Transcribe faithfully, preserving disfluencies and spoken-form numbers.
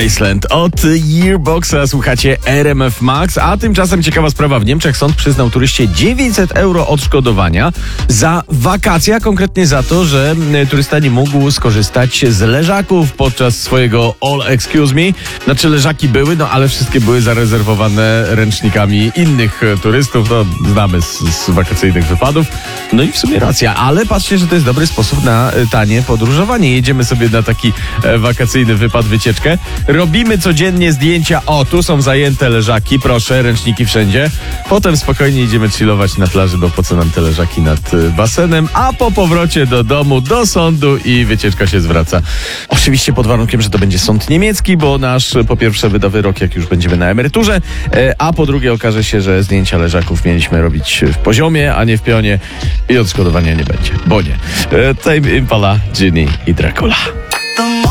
Wasteland od Yearboxa, słuchacie R M F Max, a tymczasem ciekawa sprawa, w Niemczech sąd przyznał turyście dziewięćset euro odszkodowania za wakacje, a konkretnie za to, że turysta nie mógł skorzystać z leżaków podczas swojego All Excuse Me. Znaczy leżaki były, no ale wszystkie były zarezerwowane ręcznikami innych turystów, no znamy z, z wakacyjnych wypadów. No i w sumie racja, ale patrzcie, że to jest dobry sposób na tanie podróżowanie. Jedziemy sobie na taki e, wakacyjny wypad, wycieczkę. Robimy codziennie zdjęcia. O, tu są zajęte leżaki, proszę, ręczniki wszędzie. Potem spokojnie idziemy chillować na plaży, bo po co nam te leżaki nad y, basenem, a po powrocie do domu, do sądu i wycieczka się zwraca. Oczywiście pod warunkiem, że to będzie sąd niemiecki, bo nasz po pierwsze wyda wyrok, jak już będziemy na emeryturze, e, a po drugie okaże się, że zdjęcia leżaków mieliśmy robić w poziomie, a nie w pionie i odszkodowania nie będzie, bo nie. E, Tame Impala, Ginny i Dracula.